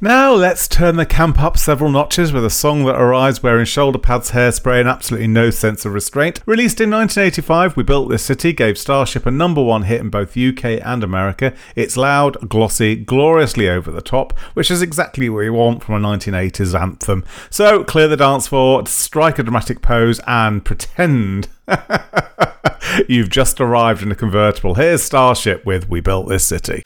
Now let's turn the camp up several notches with a song that arrives wearing shoulder pads, hairspray and absolutely no sense of restraint. Released in 1985, We Built This City gave Starship a #1 hit in both UK and America. It's loud, glossy, gloriously over the top, which is exactly what you want from a 1980s anthem. So clear the dance floor, strike a dramatic pose and pretend you've just arrived in a convertible. Here's Starship with We Built This City.